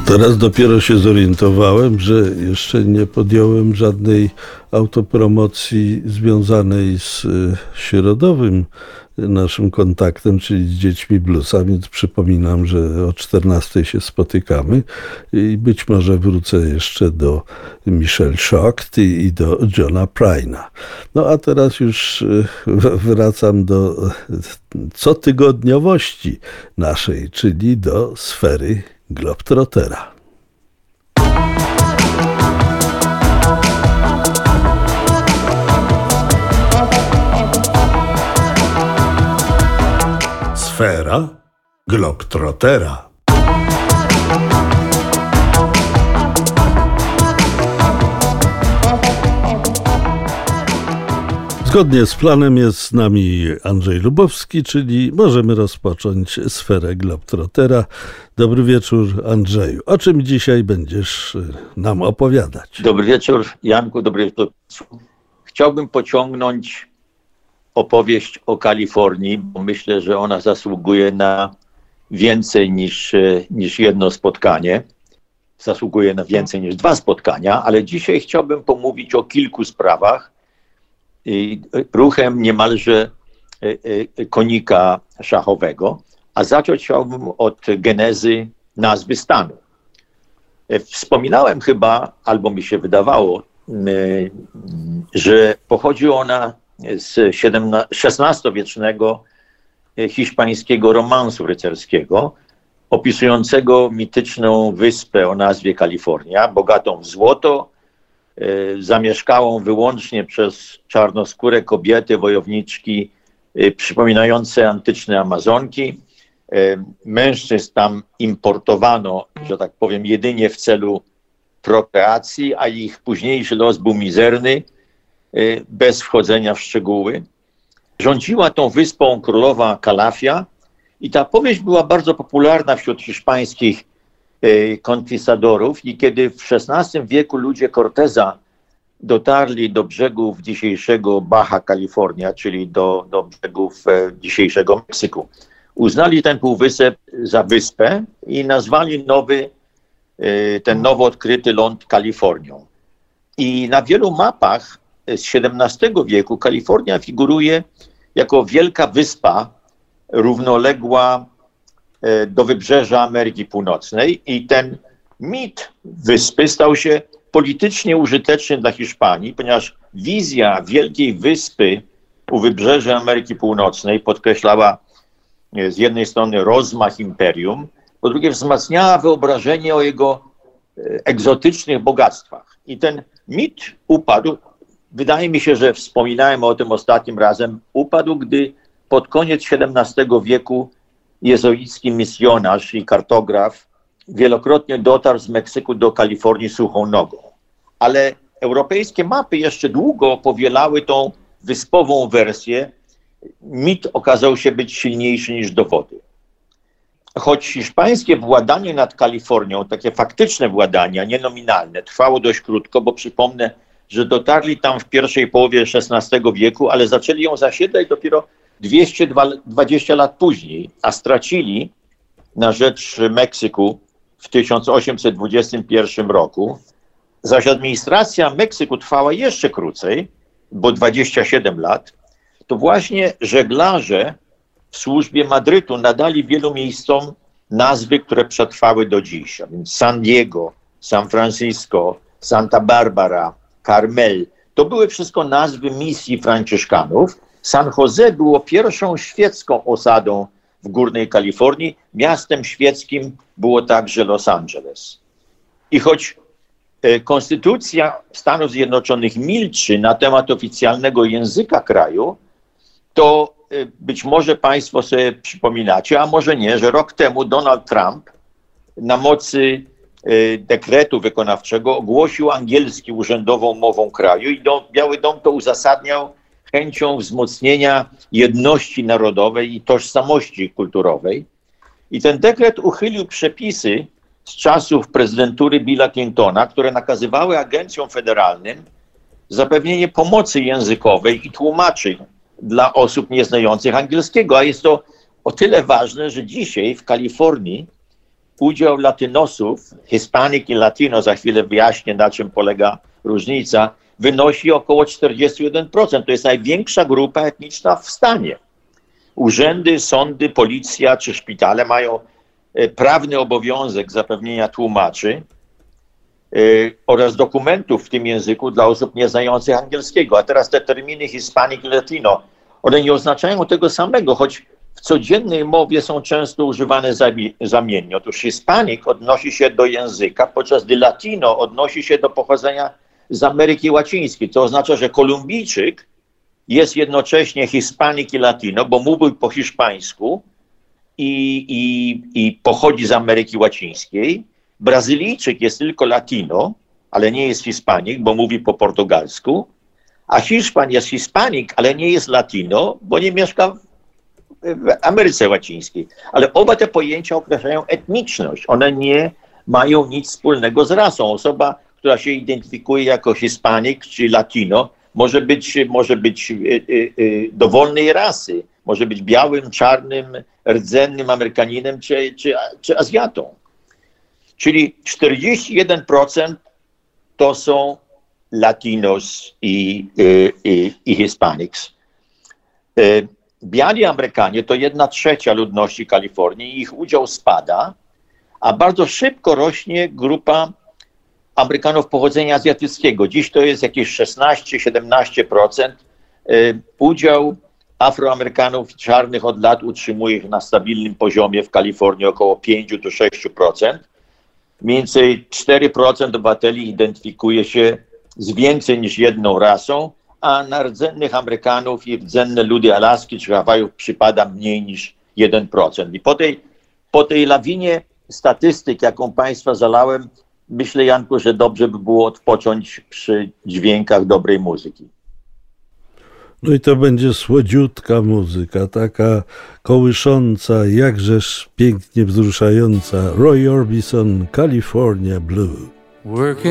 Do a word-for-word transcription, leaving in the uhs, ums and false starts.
Teraz dopiero się zorientowałem, że jeszcze nie podjąłem żadnej autopromocji związanej z środowym naszym kontaktem, czyli z dziećmi bluesa, więc przypominam, że o czternastej się spotykamy i być może wrócę jeszcze do Michelle Szocht i do Johna Pryna. No a teraz już wracam do cotygodniowości naszej, czyli do sfery Globetrottera. Sfera Globetrottera. Zgodnie z planem jest z nami Andrzej Lubowski, czyli możemy rozpocząć sferę Globetrottera. Dobry wieczór, Andrzeju. O czym dzisiaj będziesz nam opowiadać? Dobry wieczór, Janku, dobry wieczór. Chciałbym pociągnąć opowieść o Kalifornii, bo myślę, że ona zasługuje na więcej niż, niż jedno spotkanie. Zasługuje na więcej niż dwa spotkania, ale dzisiaj chciałbym pomówić o kilku sprawach, ruchem niemalże konika szachowego, a zacząć chciałbym od genezy nazwy stanu. Wspominałem chyba, albo mi się wydawało, że pochodzi ona z szesnastowiecznego hiszpańskiego romansu rycerskiego, opisującego mityczną wyspę o nazwie Kalifornia, bogatą w złoto, zamieszkałą wyłącznie przez czarnoskóre kobiety, wojowniczki przypominające antyczne Amazonki. Mężczyzn tam importowano, że tak powiem, jedynie w celu prokreacji, a ich późniejszy los był mizerny, bez wchodzenia w szczegóły. Rządziła tą wyspą królowa Calafia i ta powieść była bardzo popularna wśród hiszpańskich konkwistadorów i kiedy w szesnastym wieku ludzie Corteza dotarli do brzegów dzisiejszego Baja California, czyli do, do brzegów dzisiejszego Meksyku, uznali ten półwysep za wyspę i nazwali nowy, ten nowo odkryty ląd Kalifornią. I na wielu mapach z siedemnastego wieku Kalifornia figuruje jako wielka wyspa równoległa do wybrzeża Ameryki Północnej i ten mit wyspy stał się politycznie użyteczny dla Hiszpanii, ponieważ wizja wielkiej wyspy u wybrzeża Ameryki Północnej podkreślała z jednej strony rozmach imperium, po drugie wzmacniała wyobrażenie o jego egzotycznych bogactwach. I ten mit upadł, wydaje mi się, że wspominałem o tym ostatnim razem, upadł, gdy pod koniec siedemnastego wieku jezuicki misjonarz i kartograf wielokrotnie dotarł z Meksyku do Kalifornii suchą nogą. Ale europejskie mapy jeszcze długo powielały tą wyspową wersję. Mit okazał się być silniejszy niż dowody. Choć hiszpańskie władanie nad Kalifornią, takie faktyczne władanie, a nie nominalne, trwało dość krótko, bo przypomnę, że dotarli tam w pierwszej połowie szesnastego wieku, ale zaczęli ją zasiedlać dopiero dwieście dwadzieścia lat później, a stracili na rzecz Meksyku w tysiąc osiemset dwudziestym pierwszym roku. Zaś administracja Meksyku trwała jeszcze krócej, bo dwadzieścia siedem lat. To właśnie żeglarze w służbie Madrytu nadali wielu miejscom nazwy, które przetrwały do dziś. A więc San Diego, San Francisco, Santa Barbara, Carmel. To były wszystko nazwy misji franciszkanów. San Jose było pierwszą świecką osadą w Górnej Kalifornii. Miastem świeckim było także Los Angeles. I choć Konstytucja Stanów Zjednoczonych milczy na temat oficjalnego języka kraju, to być może Państwo sobie przypominacie, a może nie, że rok temu Donald Trump na mocy dekretu wykonawczego ogłosił angielski urzędową mową kraju i do, Biały Dom to uzasadniał chęcią wzmocnienia jedności narodowej i tożsamości kulturowej. I ten dekret uchylił przepisy z czasów prezydentury Billa Clintona, które nakazywały agencjom federalnym zapewnienie pomocy językowej i tłumaczeń dla osób nieznających angielskiego. A jest to o tyle ważne, że dzisiaj w Kalifornii udział latynosów, Hispanic i Latino, za chwilę wyjaśnię, na czym polega różnica, wynosi około czterdzieści jeden procent. To jest największa grupa etniczna w stanie. Urzędy, sądy, policja czy szpitale mają prawny obowiązek zapewnienia tłumaczy yy, oraz dokumentów w tym języku dla osób nieznających angielskiego. A teraz te terminy Hispanic i Latino, one nie oznaczają tego samego, choć w codziennej mowie są często używane zamiennie. Otóż Hispanic odnosi się do języka, podczas gdy Latino odnosi się do pochodzenia z Ameryki Łacińskiej. To oznacza, że Kolumbijczyk jest jednocześnie Hispanic i Latino, bo mówi po hiszpańsku i, i, i pochodzi z Ameryki Łacińskiej. Brazylijczyk jest tylko Latino, ale nie jest Hispanic, bo mówi po portugalsku. A Hiszpan jest Hispanic, ale nie jest Latino, bo nie mieszka w, w Ameryce Łacińskiej. Ale oba te pojęcia określają etniczność. One nie mają nic wspólnego z rasą. Osoba, która się identyfikuje jako Hispanic czy Latino, może być, może być y, y, y, dowolnej rasy. Może być białym, czarnym, rdzennym Amerykaninem czy, czy, czy Azjatą. Czyli czterdzieści jeden procent to są Latinos i, i, i Hispanics. Biali Amerykanie to jedna trzecia ludności Kalifornii, ich udział spada, a bardzo szybko rośnie grupa Amerykanów pochodzenia azjatyckiego. Dziś to jest jakieś szesnaście do siedemnastu procent. Udział Afroamerykanów czarnych od lat utrzymuje ich na stabilnym poziomie w Kalifornii około pięć do sześciu procent. Mniej więcej cztery procent obywateli identyfikuje się z więcej niż jedną rasą, a na rdzennych Amerykanów i rdzenne ludy Alaski czy Hawajów przypada mniej niż jeden procent. I po tej, po tej lawinie statystyk, jaką Państwa zalałem, myślę, Janku, że dobrze by było odpocząć przy dźwiękach dobrej muzyki. No i to będzie słodziutka muzyka, taka kołysząca, jakżeż pięknie wzruszająca. Roy Orbison, California Blue. Working